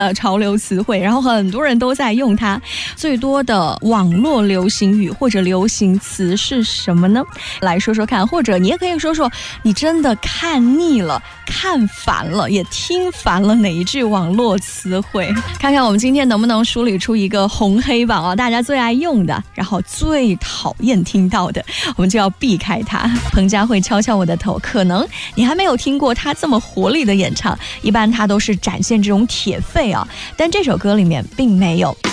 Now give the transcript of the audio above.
潮流词汇，然后很多人都在用它。最多的网络流行语或者流行词是什么呢？来说说看，或者你也可以说说你真的看腻了、看烦了，也听烦了哪一句网络词汇？看看我们今天能不能梳理出一个红黑榜啊，大家最爱用的，然后最讨厌听到的，我们就要避开它。彭佳慧敲敲我的头，可能你还没有听过他这么活力的演唱，一般他都是展现这种铁肺啊，但这首歌里面并没有。